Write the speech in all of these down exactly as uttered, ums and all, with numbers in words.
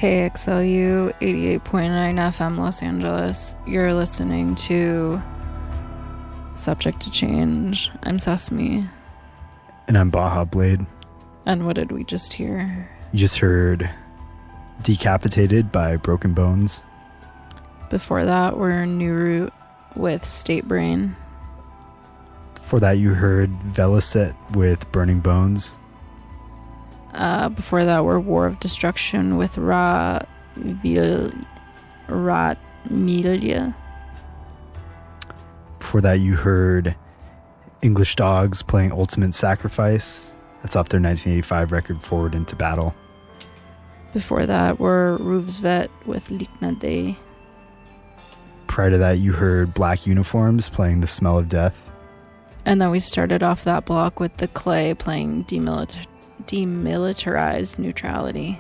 K X L U eighty-eight point nine F M Los Angeles. You're listening to Subject to Change. I'm Sesame. And I'm Baja Blade. And what did we just hear? You just heard Decapitated by Broken Bones. Before that, we're New Root with State Brain. Before that, you heard Velocet with Burning Bones. Uh, before that, we're War of Destruction with Ra... Vil... Rat... Milia. Before that, you heard English Dogs playing Ultimate Sacrifice. That's off their nineteen eighty-five record Forward into Battle. Before that, we're Roofsvet with Likna Day. Prior to that, you heard Black Uniforms playing The Smell of Death. And then we started off that block with The Clay playing Demilitar- Demilitarized Neutrality.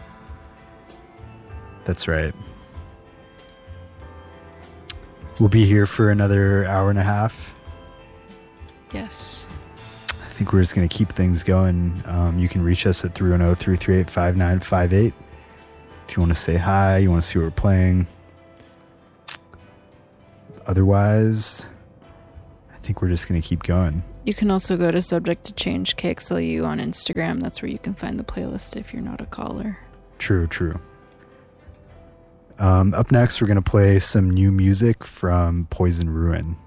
That's right. We'll be here for another hour and a half. Yes. I think we're just going to keep things going. Um, you can reach us at three one zero, three three eight, five nine five eight. If you want to say hi, you want to see what we're playing. Otherwise, I think we're just going to keep going. You can also go to Subject to Change K X L U on Instagram. That's where you can find the playlist if you're not a caller. True, true. Um, up next, we're going to play some new music from Poison Ruin.